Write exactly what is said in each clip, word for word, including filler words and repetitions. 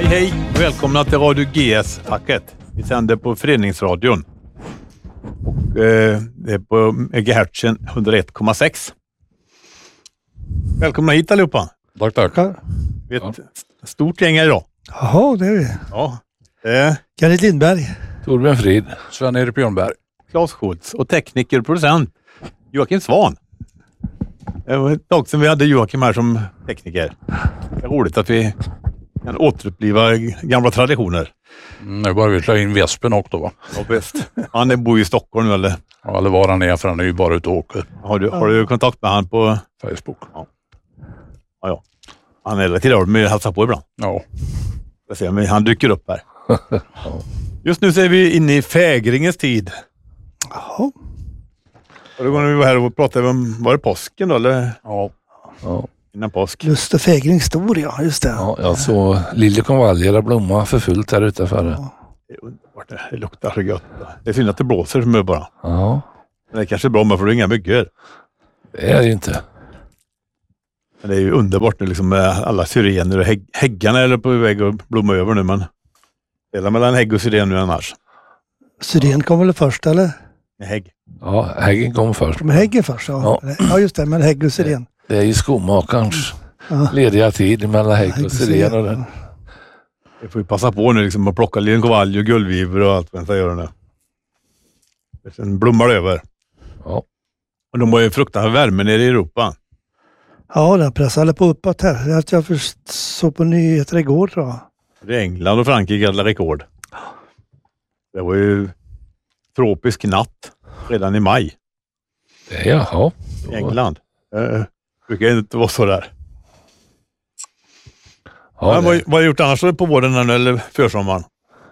hej! Välkomna till Radio G S-packet. Vi sänder på Föreningsradion. Och eh, det är på megahertzen hundraett komma sex. Välkomna hit allihopa. Tack, tack. Vi är ett ja. stort gäng här idag. Jaha, det är vi. Ja. Eh, Kenneth Lindberg. Torbjörn Frid. Sven-Erik Björnberg. Claes Schultz och tekniker och producent Joakim Svan. Det var ett tag sedan vi hade Joakim här som tekniker. Det är roligt att vi kan återuppliva gamla traditioner. Mm, nu börjar vi slå in Vespen också då, va? Ja, bäst. Han är bor i Stockholm nu, eller? Ja, eller var han är, för han är ju bara ute och åker. Har du, har du kontakt med han på Facebook? Ja. Ja, ja. Han är lite där med att hälsa på ibland. Ja. Jag ser, men han dyker upp här. Ja. Just nu så är vi inne i fägringens tid. Jaha. Och då när vi var här och pratade om, var det påsken då, eller? Ja. Ja. Innan påsk. Just det, fägring stor, ja, just det. Ja, jag såg liljekonvaljer och blomma för fullt här utanför. Ja. Det är underbart, det luktar så gött. Det är synd att det blåser för mig bara. Ja, Men det är kanske bra, man får inga myggor. det är det ju inte. Men det är ju underbart nu liksom med alla syrener och hägg, häggarna är på väg att blomma över nu, men det är mellan hägg och syren nu annars. Syren kom väl först, eller? Med hägg. Ja, häggen kom först. Med häggen först, ja. Ja. Ja, just det, men hägg och syren. Det är ju skomakarens Ja. lediga tid mellan hägg och syren. Och det. Vi får ju passa på nu liksom att plocka liljekonvalj och gullviver och allt vad jag gör nu. Sen blommar det över. Ja. Och de har ju fruktansvärd värme nere i Europa. Ja, den pressade på uppåt här. Jag, jag först såg på nyheter igår, tror jag. Det är England och Frankrike alla rekord. Det var ju tropisk natt redan i maj Det är jaha. i England. Det brukar inte vara så där. Ja, Ja, vad, det, vad har du gjort annars på våren här nu, eller försommaren?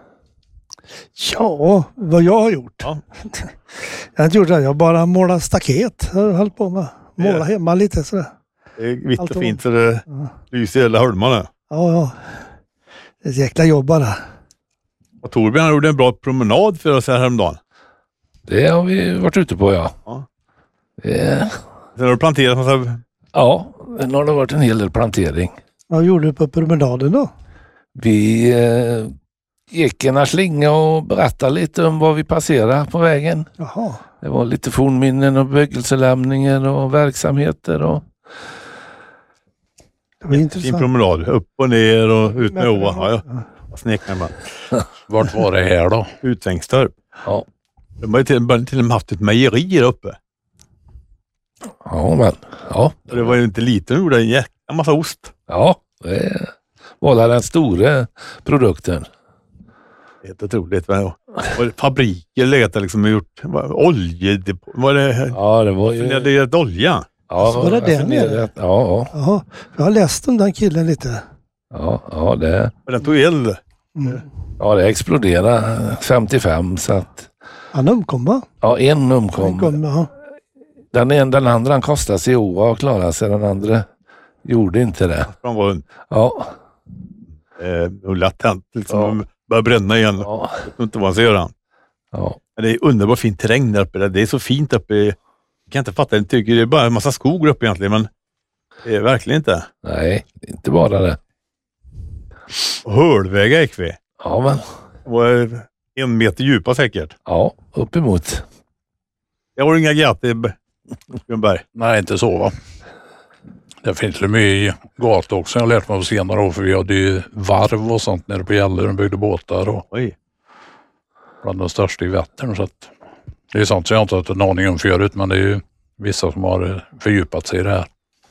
Ja, vad jag har gjort. Ja. Jag har inte gjort det. Jag har bara målat staket. Jag har hållit på med. Måla Ja. hemma lite sådär. Det är vitt Allt och var- fint så det Ja, lyser i hela holmarna. ja. ja. Det är ett jäkla jobb bara. Och Torbjörn gjorde en bra promenad för oss här häromdagen. det har vi varit ute på, ja. Ja. Det, Sen har du planterat massa... ja, nu har det varit en hel del plantering. Vad gjorde du på promenaden då? Vi eh, gick en slinga och berättade lite om vad vi passerade på vägen. Jaha. Det var lite fornminnen och bebyggelselämningar och verksamheter. Och... Det var Fin intressant. promenad. Upp och ner och ut med Oa. Ja, ja. Ja. Jag sneknar bara. Vart var det här då? Utvängstorp. Ja, De har ju till, till och med haft ett mejeri där uppe. ja, men ja, Och det var ju inte lite, de gjorde en jäkla massa ost. ja, det var där den stora produkten. Helt otroligt. Och fabriker letade liksom och gjort olje. Var det... Ja, det var ju... Ni hade gett olja. Ja, Så var det jag där nere? funderade- Ja, ja, Jaha. Jag har läst om den killen lite. ja, ja, det, Och den tog eld. Mm. ja, det exploderade femtiofem så att Han omkom, va? ja, en Han omkom. kom, ja. Den, en, den andra han kostade sig Oa och klarade sig, den andra gjorde inte det. Han var Ja, eh, latent liksom. Ja. Ja. Började bränna igen. ja, Jag vet inte vad han ska göra. ja. Men det är underbart fint terräng där uppe. Det är så fint uppe i... Jag kan inte fatta, jag tycker det är bara en massa skog där uppe egentligen, men det är verkligen inte. Nej, inte bara det. Och hölvägar gick vi. Ja, men Det var en meter djupa säkert. ja, uppemot. Jag har inga gator i Björnberg. Nej, inte så, va? Det finns ju mycket gat också. Jag har lärt mig på senare år, för vi hade ju varv och sånt nere på Gällö. De byggde båtar och Oj. bland de största i Vättern. Så att det är sånt som jag inte har haft en aning om förut, men det är ju vissa som har fördjupat sig i det här.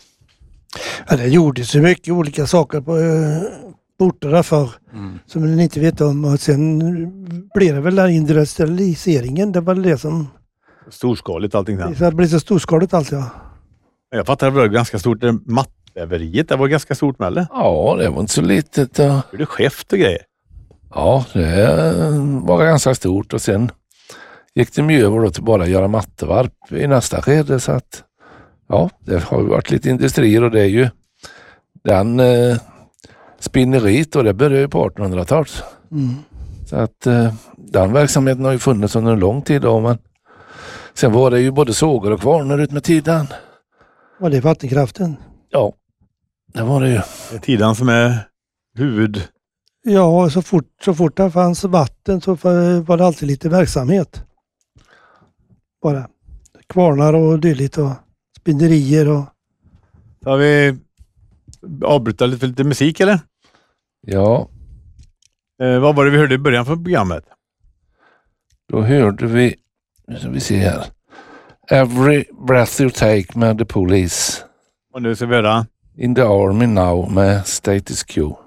Ja, det gjordes ju mycket olika saker på uh, orterna för Mm. som man inte vet om. Och sen blev det väl den industrialiseringen. Det var det som Storskaligt allting där. det blev så storskaligt allt, ja. Jag fattar att det var ganska stort. Det mattväveriet, det var ganska stort med, eller? Ja, det var inte så litet. Och... Det är chef och grejer. Ja, det var ganska stort och sen gick det ju över då till bara göra mattevarp i nästa skede, så att ja, det har ju varit lite industrier och det är ju den eh, spinneriet och det började ju på artonhundratalet. Mm. Så att eh, den verksamheten har ju funnits under en lång tid då, men sen var det ju både sågar och kvarnar ut med tiden. Var det vattenkraften? Ja, det var det ju. Det är tiden som är huvud... Ja, så fort, så fort det fanns vatten så var det alltid lite verksamhet. Bara kvarnar och dylikt och spinnerier och... Så har vi avbrutit lite för lite musik eller? Ja, Eh, vad var det vi hörde i början för programmet? då hörde vi, nu ska vi se här. Every breath you take med The Police. Och nu ska vi höra. In the Army Now med Status Quo.